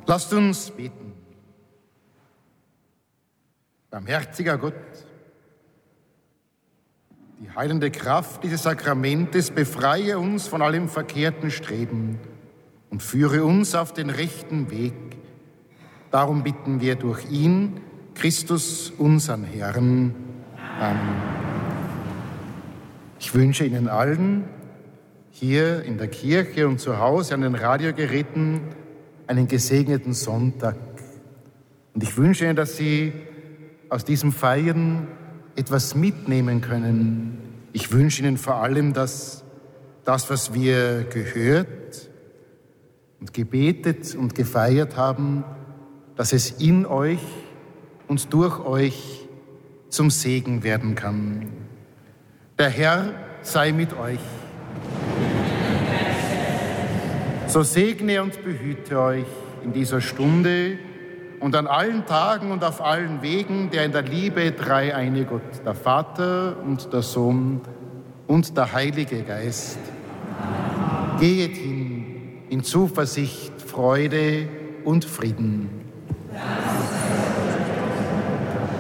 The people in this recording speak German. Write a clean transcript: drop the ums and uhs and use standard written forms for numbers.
Lasst uns beten. Barmherziger Gott, die heilende Kraft dieses Sakramentes befreie uns von allem verkehrten Streben und führe uns auf den rechten Weg. Darum bitten wir durch ihn, Christus, unseren Herrn. Amen. Ich wünsche Ihnen allen hier in der Kirche und zu Hause an den Radiogeräten einen gesegneten Sonntag. Und ich wünsche Ihnen, dass Sie aus diesem Feiern etwas mitnehmen können. Ich wünsche Ihnen vor allem, dass das, was wir gehört und gebetet und gefeiert haben, dass es in euch und durch euch zum Segen werden kann. Der Herr sei mit euch. So segne und behüte euch in dieser Stunde und an allen Tagen und auf allen Wegen, der in der Liebe dreieine Gott, der Vater und der Sohn und der Heilige Geist. Gehet hin in Zuversicht, Freude und Frieden.